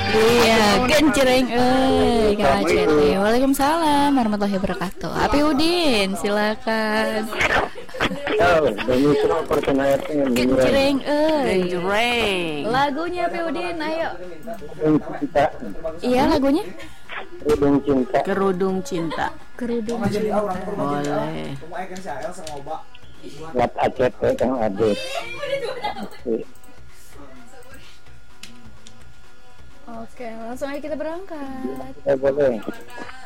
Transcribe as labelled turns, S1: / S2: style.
S1: Iya, gencereng Kang Aceh. Waalaikumsalam warahmatullahi wabarakatuh. Api Udin, silakan. Gencereng
S2: Genjreng.
S1: Lagunya Api Udin, ayo. Iya, lagunya
S2: Kerudung cinta.
S1: Kerudung cinta.
S2: Boleh.
S3: Buat ACT Kang Ade.
S1: Oke, langsung aja kita berangkat.
S3: Boleh.